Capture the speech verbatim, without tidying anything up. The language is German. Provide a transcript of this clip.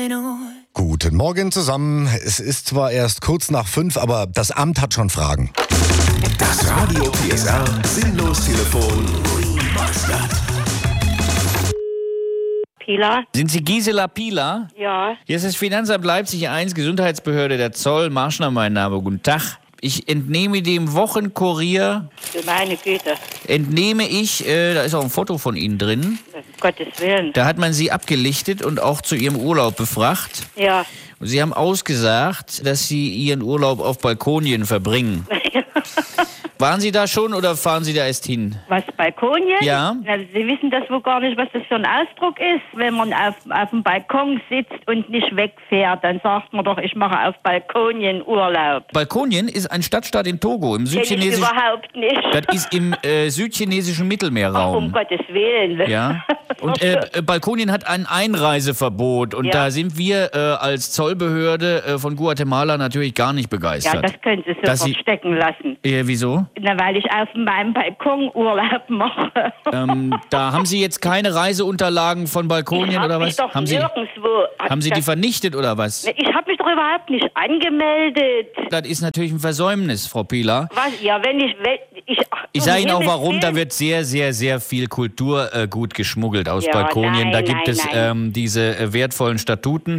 Guten Morgen zusammen. Es ist zwar erst kurz nach fünf, aber das Amt hat schon Fragen. Das Radio P S R Sinnlos Telefon. Pila? Sind Sie Gisela Pila? Ja. Hier ist das Finanzamt Leipzig eins, Gesundheitsbehörde der Zoll. Marschner mein Name. Guten Tag. Ich entnehme dem Wochenkurier, Du meine Güte. entnehme ich, äh, da ist auch ein Foto von Ihnen drin, Um Gottes Willen. da hat man Sie abgelichtet und auch zu Ihrem Urlaub befragt. Ja. Und Sie haben ausgesagt, dass Sie Ihren Urlaub auf Balkonien verbringen. Waren Sie da schon oder fahren Sie da erst hin? Was, Balkonien? Ja. Na, Sie wissen das wohl gar nicht, was das für ein Ausdruck ist. Wenn man auf, auf dem Balkon sitzt und nicht wegfährt, dann sagt man doch, ich mache auf Balkonien Urlaub. Balkonien ist ein Stadtstaat in Togo, im Kenn ich südchinesischen... überhaupt nicht. Das ist im äh, südchinesischen Ach, Mittelmeerraum. um Gottes Willen. Ja. Und äh, Balkonien hat ein Einreiseverbot und Ja. da sind wir äh, als Zollbehörde äh, von Guatemala natürlich gar nicht Ja, begeistert. das können Sie Dass sofort Sie- stecken lassen. äh, wieso? Na, weil ich auf meinem Balkon Urlaub mache. Ähm, da haben Sie jetzt keine Reiseunterlagen von Balkonien ich hab oder mich was? Doch Haben Sie, nirgendwo. haben Sie die das, vernichtet oder was? Ich habe mich doch überhaupt nicht angemeldet. Das ist natürlich ein Versäumnis, Frau Pieler. Was? Ja, wenn ich... Wenn, ich ach, Ich um sage Ihnen auch Himmels warum, da Willen. wird sehr, sehr, sehr viel Kulturgut äh, gut geschmuggelt aus Ja, Balkonien. nein, da gibt nein, es nein. ähm, diese äh, wertvollen Statuten.